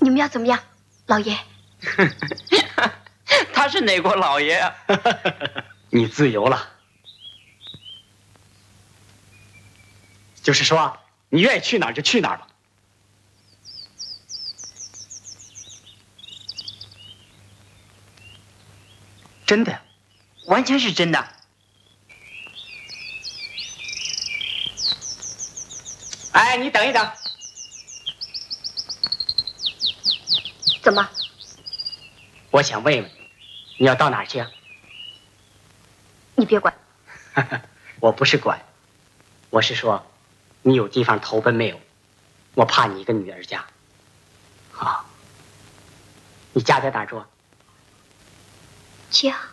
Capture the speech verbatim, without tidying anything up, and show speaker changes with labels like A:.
A: 你们要怎么样，老爷？
B: 他是哪国老爷啊？
C: 你自由了，就是说，你愿意去哪儿就去哪儿吧。
B: 真的，完全是真的。
C: 哎，你等一等。
A: 怎么？
C: 我想问问，你要到哪儿去啊？
A: 你别管。
C: 我不是管，我是说，你有地方投奔没有？我怕你一个女儿家。好，你家在哪儿住？
A: 家。